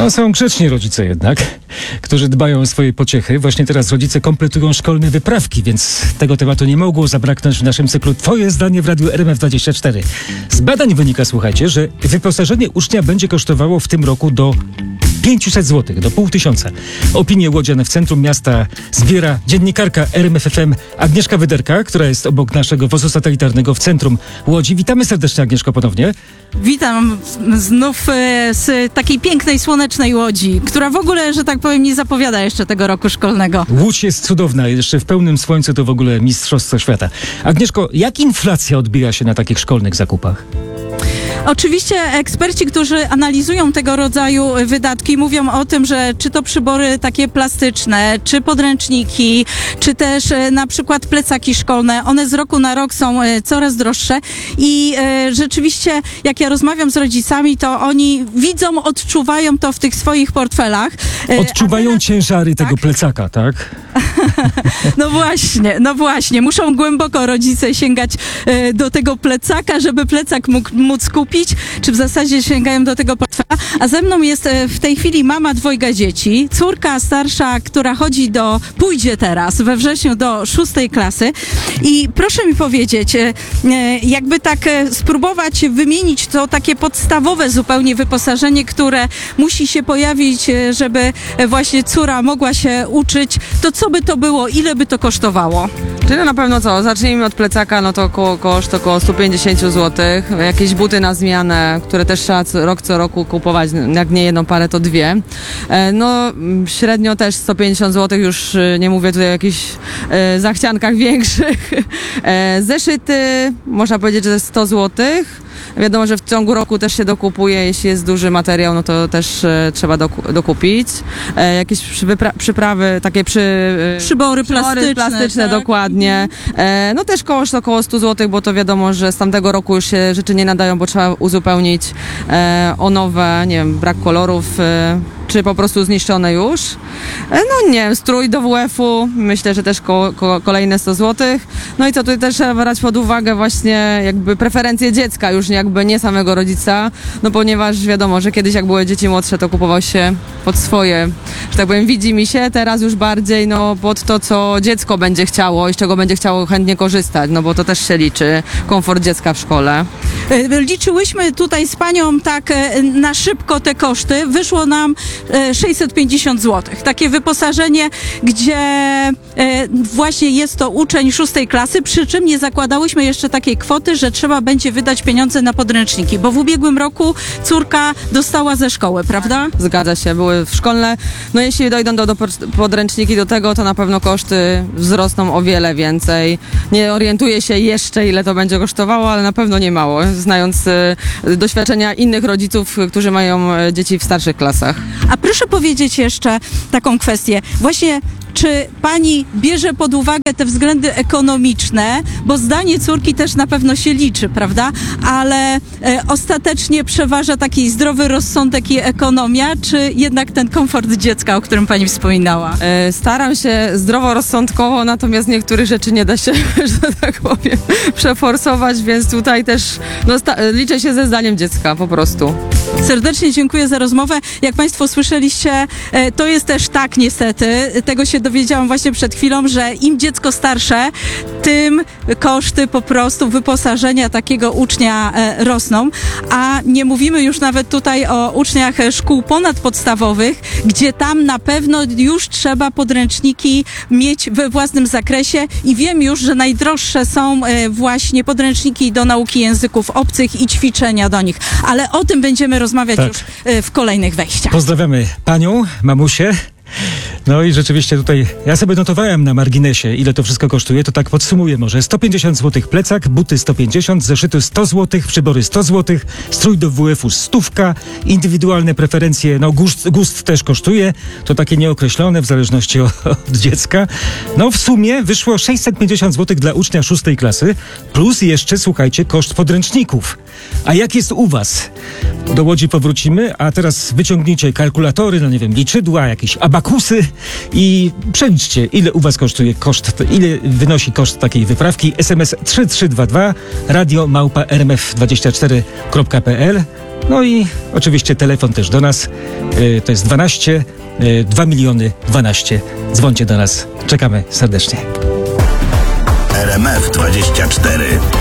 No, są grzeczni rodzice jednak, którzy dbają o swoje pociechy. Właśnie teraz rodzice kompletują szkolne wyprawki, więc tego tematu nie mogło zabraknąć w naszym cyklu Twoje zdanie w Radiu RMF24. Z badań wynika, słuchajcie, że wyposażenie ucznia będzie kosztowało w tym roku do 500 zł, do 500. Opinię łodzian w centrum miasta zbiera dziennikarka RMF FM Agnieszka Wyderka, która jest obok naszego wozu satelitarnego w centrum Łodzi. Witamy serdecznie, Agnieszko, ponownie. Witam znów z takiej pięknej, słonecznej Łodzi, która w ogóle, że tak powiem, nie zapowiada jeszcze tego roku szkolnego. Łódź jest cudowna, jeszcze w pełnym słońcu to w ogóle mistrzostwo świata. Agnieszko, jak inflacja odbija się na takich szkolnych zakupach? Oczywiście eksperci, którzy analizują tego rodzaju wydatki, mówią o tym, że czy to przybory takie plastyczne, czy podręczniki, czy też na przykład plecaki szkolne, one z roku na rok są coraz droższe i rzeczywiście jak ja rozmawiam z rodzicami, to oni widzą, odczuwają to w tych swoich portfelach. Odczuwają ciężary tego plecaka, tak? No właśnie, muszą głęboko rodzice sięgać do tego plecaka, żeby plecak móc kupić, czy w zasadzie sięgają do tego portfela. A ze mną jest w tej chwili mama dwojga dzieci, córka starsza, która pójdzie teraz we wrześniu do 6. klasy. I proszę mi powiedzieć, jakby tak spróbować wymienić to takie podstawowe zupełnie wyposażenie, które musi się pojawić, żeby właśnie córa mogła się uczyć, to co by to było, ile by to kosztowało? Czyli na pewno zacznijmy od plecaka, no to koszt około 150 zł, jakieś buty na zmianę, które też trzeba co roku kupować, jak nie jedną parę, to dwie. No średnio też 150 zł, już nie mówię tutaj o jakichś zachciankach większych. Zeszyty, można powiedzieć, że 100 zł. Wiadomo, że w ciągu roku też się dokupuje, jeśli jest duży materiał, no to też trzeba dokupić. Jakieś przyprawy, takie przybory plastyczne, tak? Dokładnie. No też koszt około 100 zł, bo to wiadomo, że z tamtego roku już się rzeczy nie nadają, bo trzeba uzupełnić o nowe, nie wiem, brak kolorów, czy po prostu zniszczone już. No nie wiem, strój do WF-u, myślę, że też kolejne 100 zł. No i co, tutaj też trzeba brać pod uwagę właśnie jakby preferencje dziecka, już jakby nie samego rodzica, no ponieważ wiadomo, że kiedyś jak były dzieci młodsze, to kupował się pod swoje, że tak powiem, widzi mi się, teraz już bardziej no pod to, co dziecko będzie chciało i z czego będzie chciało chętnie korzystać, no bo to też się liczy, komfort dziecka w szkole. Liczyłyśmy tutaj z panią tak na szybko te koszty, wyszło nam 650 zł. Takie wyposażenie, gdzie właśnie jest to uczeń 6. klasy, przy czym nie zakładałyśmy jeszcze takiej kwoty, że trzeba będzie wydać pieniądze na podręczniki, bo w ubiegłym roku córka dostała ze szkoły, prawda? Zgadza się, były w szkolne. No jeśli dojdą do podręczniki do tego, to na pewno koszty wzrosną o wiele więcej. Nie orientuję się jeszcze, ile to będzie kosztowało, ale na pewno nie mało, znając doświadczenia innych rodziców, którzy mają dzieci w starszych klasach. A proszę powiedzieć jeszcze taką kwestię. Właśnie czy pani bierze pod uwagę te względy ekonomiczne, bo zdanie córki też na pewno się liczy, prawda? Ale ostatecznie przeważa taki zdrowy rozsądek i ekonomia, czy jednak ten komfort dziecka, o którym pani wspominała? Staram się zdroworozsądkowo, natomiast niektórych rzeczy nie da się, że tak powiem, przeforsować, więc tutaj też liczę się ze zdaniem dziecka po prostu. Serdecznie dziękuję za rozmowę. Jak państwo słyszeliście, to jest też tak niestety, tego się dowiedziałam właśnie przed chwilą, że im dziecko starsze, tym koszty po prostu wyposażenia takiego ucznia rosną, a nie mówimy już nawet tutaj o uczniach szkół ponadpodstawowych, gdzie tam na pewno już trzeba podręczniki mieć we własnym zakresie i wiem już, że najdroższe są właśnie podręczniki do nauki języków obcych i ćwiczenia do nich, ale o tym będziemy rozmawiać już w kolejnych wejściach. Pozdrawiamy panią, mamusię. No i rzeczywiście tutaj, ja sobie notowałem na marginesie, ile to wszystko kosztuje, to tak podsumuję może. 150 zł plecak, buty 150, zeszyty 100 zł, przybory 100 zł, strój do WF-u 100, indywidualne preferencje, no gust też kosztuje, to takie nieokreślone w zależności od dziecka. No w sumie wyszło 650 zł dla ucznia 6. klasy, plus jeszcze, słuchajcie, koszt podręczników. A jak jest u was? Do Łodzi powrócimy, a teraz wyciągnijcie kalkulatory, no nie wiem, liczydła, jakieś abakusy i przeliczcie, ile u was kosztuje ile wynosi koszt takiej wyprawki. SMS 3322 radio@rmf24.pl. No i oczywiście telefon też do nas. To jest 2 miliony 12. Dzwońcie do nas. Czekamy serdecznie. RMF 24.